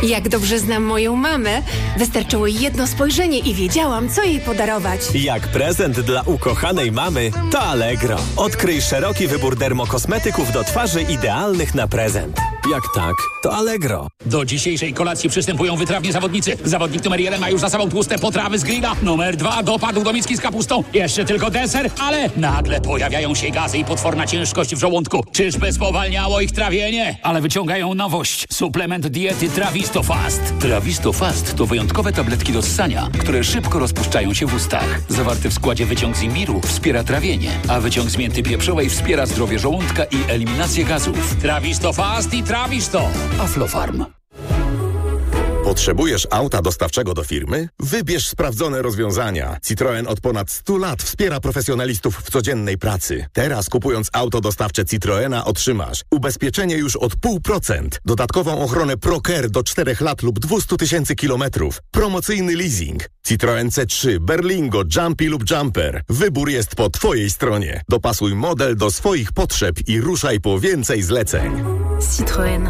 Jak dobrze znam moją mamę, wystarczyło jedno spojrzenie i wiedziałam, co jej podarować. Jak prezent dla ukochanej mamy, to Allegro. Odkryj szeroki wybór dermokosmetyków do twarzy idealnych na prezent. Jak tak, to Allegro. Do dzisiejszej kolacji przystępują wytrawni zawodnicy. Zawodnik numer 1 ma już za sobą tłuste potrawy z grilla. Numer 2 dopadł do miski z kapustą. Jeszcze tylko deser, ale nagle pojawiają się gazy i potworna ciężkość w żołądku. Czyżby spowalniało ich trawienie? Ale wyciągają nowość. Suplement diety Trawisto Fast. Trawisto Fast to wyjątkowe tabletki do ssania, które szybko rozpuszczają się w ustach. Zawarty w składzie wyciąg z imbiru wspiera trawienie, a wyciąg z mięty pieprzowej wspiera zdrowie żołądka i eliminację gazów. Trawisto Fast i Trawisto. Aflofarm. Potrzebujesz auta dostawczego do firmy? Wybierz sprawdzone rozwiązania. Citroen od ponad 100 lat wspiera profesjonalistów w codziennej pracy. Teraz kupując auto dostawcze Citroena otrzymasz ubezpieczenie już od 0,5%, dodatkową ochronę ProCare do 4 lat lub 200 000 kilometrów, promocyjny leasing. Citroen C3, Berlingo, Jumpy lub Jumper. Wybór jest po Twojej stronie. Dopasuj model do swoich potrzeb i ruszaj po więcej zleceń. Citroen.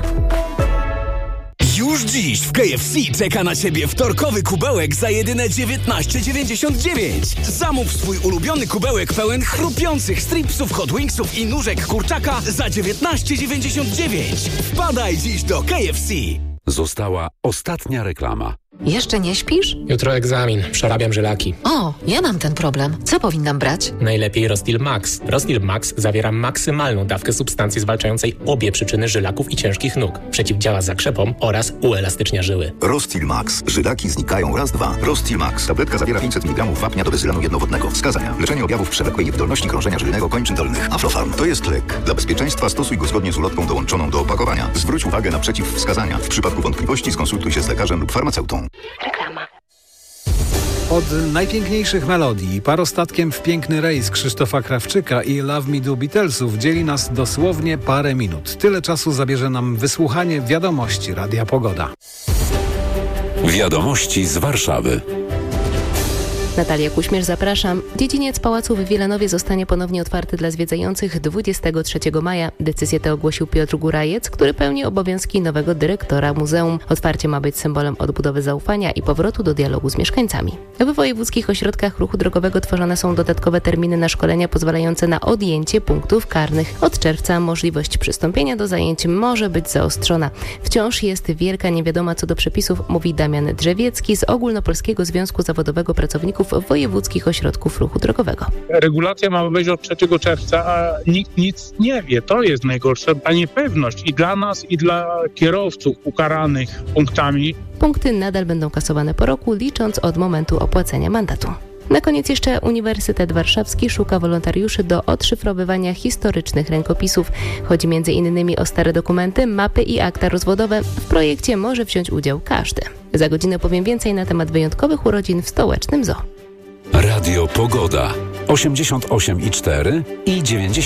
Już dziś w KFC czeka na Ciebie wtorkowy kubełek za jedyne 19,99. Zamów swój ulubiony kubełek pełen chrupiących stripsów, hot wingsów i nóżek kurczaka za 19,99. Wpadaj dziś do KFC. Została ostatnia reklama. Jeszcze nie śpisz? Jutro egzamin. Przerabiam żylaki. O, ja mam ten problem. Co powinnam brać? Najlepiej Rostil Max. Rostil Max zawiera maksymalną dawkę substancji zwalczającej obie przyczyny żylaków i ciężkich nóg. Przeciwdziała zakrzepom oraz uelastycznia żyły. Rostil Max. Żylaki znikają raz, dwa. Rostil Max. Tabletka zawiera 500 mg wapnia do bezylanu jednowodnego. Wskazania. Leczenie objawów przewlekłej niewydolności krążenia żylnego kończyn dolnych. Aflofarm. To jest lek. Dla bezpieczeństwa stosuj go zgodnie z ulotką dołączoną do opakowania. Zwróć uwagę na przeciwwskazania. W przypadku wątpliwości skonsultuj się z lekarzem lub farmaceutą. Reklama. Od najpiękniejszych melodii parostatkiem w piękny rejs Krzysztofa Krawczyka i Love Me Do Beatlesów dzieli nas dosłownie parę minut. Tyle czasu zabierze nam wysłuchanie wiadomości Radia Pogoda. Wiadomości z Warszawy. Natalia Kuśmierz, zapraszam. Dziedziniec Pałacu w Wielanowie zostanie ponownie otwarty dla zwiedzających 23 maja. Decyzję tę ogłosił Piotr Górajec, który pełni obowiązki nowego dyrektora muzeum. Otwarcie ma być symbolem odbudowy zaufania i powrotu do dialogu z mieszkańcami. W wojewódzkich ośrodkach ruchu drogowego tworzone są dodatkowe terminy na szkolenia pozwalające na odjęcie punktów karnych. Od czerwca możliwość przystąpienia do zajęć może być zaostrzona. Wciąż jest wielka niewiadoma co do przepisów, mówi Damian Drzewiecki z Ogólnopolskiego Związku Zawodowego Pracowników Wojewódzkich Ośrodków Ruchu Drogowego. Regulacja ma być od 3 czerwca, a nikt nic nie wie. To jest najgorsze. Ta niepewność i dla nas, i dla kierowców ukaranych punktami. Punkty nadal będą kasowane po roku, licząc od momentu opłacenia mandatu. Na koniec jeszcze Uniwersytet Warszawski szuka wolontariuszy do odszyfrowywania historycznych rękopisów. Chodzi m.in. o stare dokumenty, mapy i akta rozwodowe. W projekcie może wziąć udział każdy. Za godzinę powiem więcej na temat wyjątkowych urodzin w stołecznym zoo. Radio Pogoda 88,4 i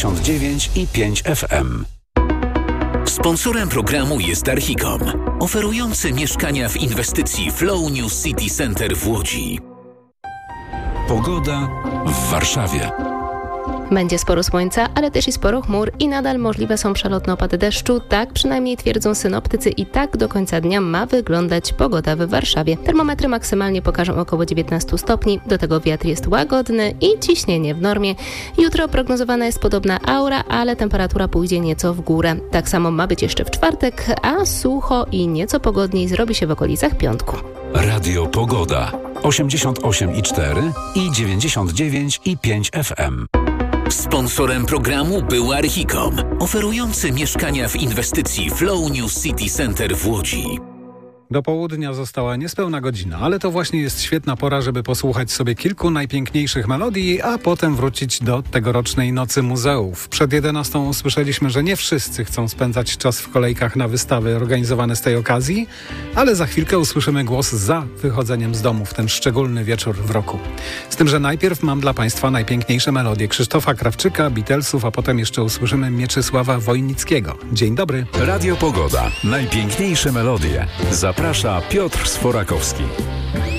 99,5 FM. Sponsorem programu jest Archicom, oferujący mieszkania w inwestycji Flow New City Center w Łodzi. Pogoda w Warszawie. Będzie sporo słońca, ale też i sporo chmur i nadal możliwe są przelotne opady deszczu. Tak przynajmniej twierdzą synoptycy i tak do końca dnia ma wyglądać pogoda w Warszawie. Termometry maksymalnie pokażą około 19 stopni, do tego wiatr jest łagodny i ciśnienie w normie. Jutro prognozowana jest podobna aura, ale temperatura pójdzie nieco w górę. Tak samo ma być jeszcze w czwartek, a sucho i nieco pogodniej zrobi się w okolicach piątku. Radio Pogoda 88,4 i 99,5 FM. Sponsorem programu był Archicom, oferujący mieszkania w inwestycji Flow New City Center w Łodzi. Do południa została niespełna godzina, ale to właśnie jest świetna pora, żeby posłuchać sobie kilku najpiękniejszych melodii, a potem wrócić do tegorocznej Nocy Muzeów. Przed 11 usłyszeliśmy, że nie wszyscy chcą spędzać czas w kolejkach na wystawy organizowane z tej okazji, ale za chwilkę usłyszymy głos za wychodzeniem z domu w ten szczególny wieczór w roku. Z tym, że najpierw mam dla Państwa najpiękniejsze melodie Krzysztofa Krawczyka, Beatlesów, a potem jeszcze usłyszymy Mieczysława Wojnickiego. Dzień dobry. Radio Pogoda. Najpiękniejsze melodie. Zaprasza Piotr Sforakowski.